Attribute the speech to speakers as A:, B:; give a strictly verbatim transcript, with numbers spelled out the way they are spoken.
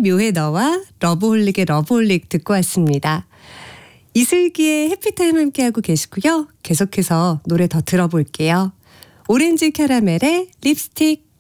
A: 묘해 너와 러브홀릭의 러브홀릭 듣고 왔습니다. 이슬기의 해피타임 함께하고 계시고요. 계속해서 노래 더 들어볼게요. 오렌지 캐러멜의 립스틱.